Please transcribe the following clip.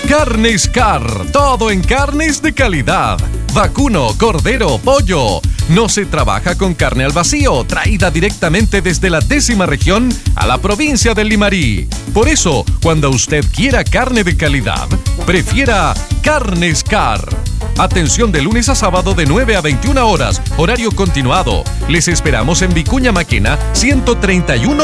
Carnes Car, todo en carnes de calidad. Vacuno, cordero, pollo. No se trabaja con carne al vacío, traída directamente desde la 10ª región a la provincia del Limarí. Por eso, cuando usted quiera carne de calidad, prefiera Carnes Car. Atención de lunes a sábado de 9 a 21 horas, horario continuado. Les esperamos en Vicuña Maquena 131